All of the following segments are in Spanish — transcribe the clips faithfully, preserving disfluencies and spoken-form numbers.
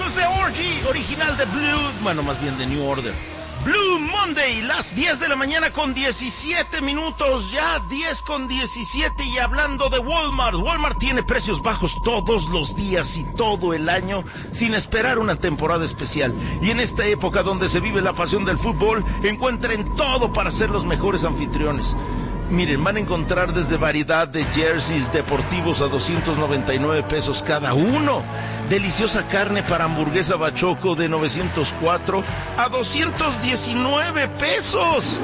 Esto es The Orgy, original de Blue, bueno, más bien de New Order. Blue Monday, las diez de la mañana con diecisiete minutos, ya diez con diecisiete, y hablando de Walmart, Walmart tiene precios bajos todos los días y todo el año, sin esperar una temporada especial. Y en esta época donde se vive la pasión del fútbol, encuentren todo para ser los mejores anfitriones. Miren, van a encontrar desde variedad de jerseys deportivos a doscientos noventa y nueve pesos cada uno. Deliciosa carne para hamburguesa bachoco de novecientos cuatro a doscientos diecinueve pesos.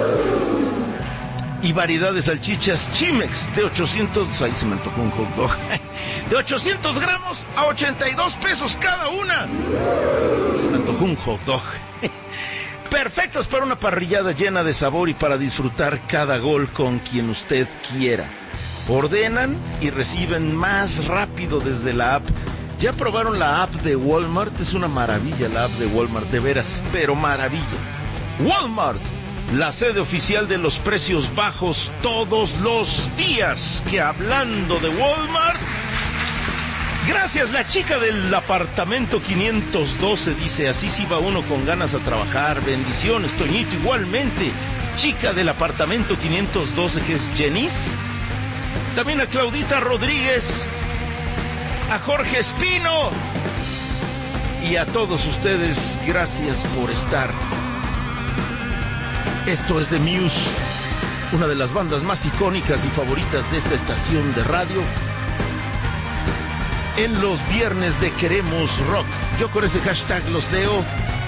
Y variedad de salchichas Chimex de ochocientos, ahí se me antojó un hot dog, de ochocientos gramos a ochenta y dos pesos cada una. Se me antojó un hot dog. Perfectas para una parrillada llena de sabor y para disfrutar cada gol con quien usted quiera. Ordenan y reciben más rápido desde la app. ¿Ya probaron la app de Walmart? Es una maravilla la app de Walmart, de veras, pero maravilla. Walmart, la sede oficial de los precios bajos todos los días. Que hablando de Walmart... Gracias, la chica del apartamento quinientos doce dice, así sí va uno con ganas a trabajar. Bendiciones, Toñito, igualmente. Chica del apartamento quinientos doce, que es Jenice. También a Claudita Rodríguez, a Jorge Espino y a todos ustedes, gracias por estar. Esto es The Muse, una de las bandas más icónicas y favoritas de esta estación de radio. En los viernes de Queremos Rock. Yo con ese hashtag los leo.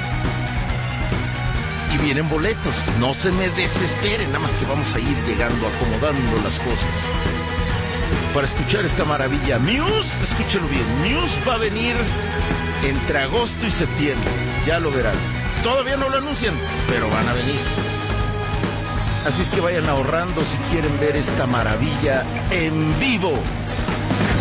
Y vienen boletos. No se me desesperen, nada más que vamos a ir llegando, acomodando las cosas. Para escuchar esta maravilla. Muse, escúchelo bien. Muse va a venir entre agosto y septiembre. Ya lo verán. Todavía no lo anuncian, pero van a venir. Así es que vayan ahorrando si quieren ver esta maravilla en vivo.